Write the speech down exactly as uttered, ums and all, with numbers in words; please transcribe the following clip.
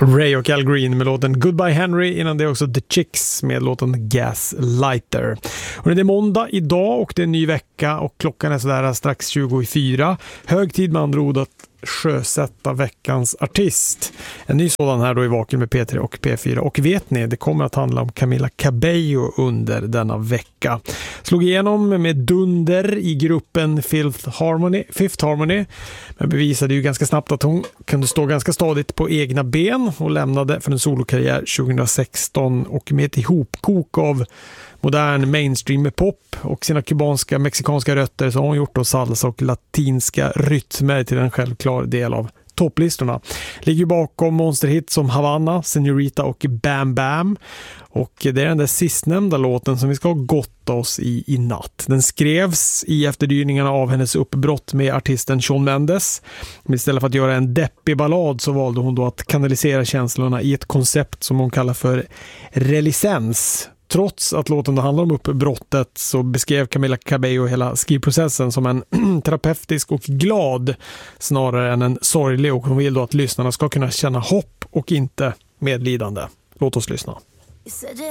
Ray och Al Green med låten Goodbye Henry, innan det också The Chicks med låten Gaslighter. Och det är måndag idag och det är en ny vecka och klockan är sådär strax tjugo i fyra. Hög tid med andra ord att sjösätta veckans artist. En ny sådan här då i Vaken med P tre och P fyra. Och vet ni, det kommer att handla om Camila Cabello under denna vecka. Slog igenom med dunder i gruppen Fifth Harmony, Fifth Harmony, men bevisade ju ganska snabbt att hon kunde stå ganska stadigt på egna ben och lämnade för en solokarriär tjugohundrasexton och med ett ihopkok av modern mainstream pop och sina kubanska, mexikanska rötter så har hon gjort då salsa och latinska rytmer till en självklar del av topplistorna. Ligger bakom monsterhits som Havana, Senorita och Bam Bam. Och det är den där sistnämnda låten som vi ska gotta oss i i natt. Den skrevs i efterdyningarna av hennes uppbrott med artisten Shawn Mendes. Men istället för att göra en deppig ballad så valde hon då att kanalisera känslorna i ett koncept som hon kallar för relicens. Trots att låten handlar om uppbrottet så beskrev Camila Cabello hela skrivprocessen som en terapeutisk och glad snarare än en sorglig, och hon vill då att lyssnarna ska kunna känna hopp och inte medlidande. Låt oss lyssna. You said you